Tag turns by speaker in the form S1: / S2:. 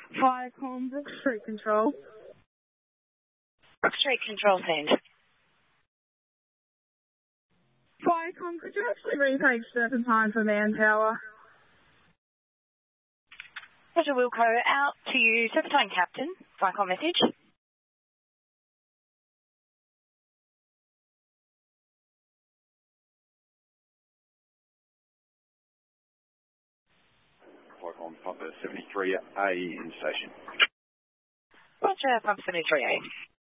S1: Viacom, Brook Street Control.
S2: Brook Street Control send.
S1: Viacom, could you actually retake Serpentine for manpower?
S2: Roger Wilco, out to you, Serpentine Captain. Viacom message.
S3: Viacom, Pump 73A in station.
S2: Roger, Pump 73A.